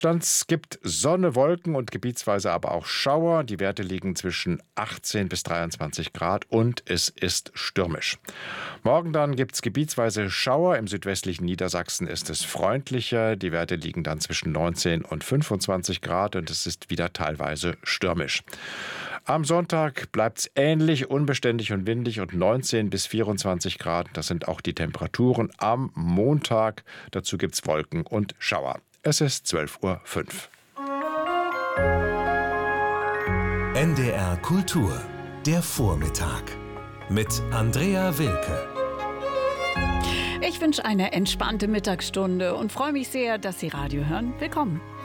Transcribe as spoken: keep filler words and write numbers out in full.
Es gibt Sonne, Wolken und gebietsweise aber auch Schauer. Die Werte liegen zwischen achtzehn bis dreiundzwanzig Grad und es ist stürmisch. Morgen dann gibt es gebietsweise Schauer. Im südwestlichen Niedersachsen ist es freundlicher. Die Werte liegen dann zwischen neunzehn und fünfundzwanzig Grad und es ist wieder teilweise stürmisch. Am Sonntag bleibt es ähnlich, unbeständig und windig und neunzehn bis vierundzwanzig Grad. Das sind auch die Temperaturen am Montag. Dazu gibt es Wolken und Schauer. Es ist zwölf Uhr fünf. N D R Kultur, der Vormittag mit Andrea Wilke. Ich wünsche eine entspannte Mittagsstunde und freue mich sehr, dass Sie Radio hören. Willkommen.